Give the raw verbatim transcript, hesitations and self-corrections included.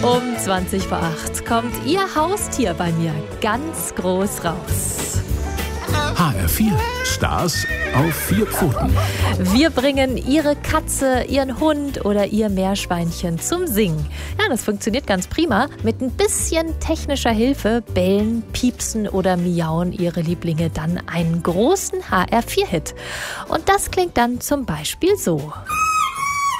Um zwanzig vor acht kommt Ihr Haustier bei mir ganz groß raus. H R vier, Stars auf vier Pfoten. Wir bringen Ihre Katze, Ihren Hund oder Ihr Meerschweinchen zum Singen. Ja, das funktioniert ganz prima. Mit ein bisschen technischer Hilfe bellen, piepsen oder miauen Ihre Lieblinge dann einen großen H R vier Hit. Und das klingt dann zum Beispiel so.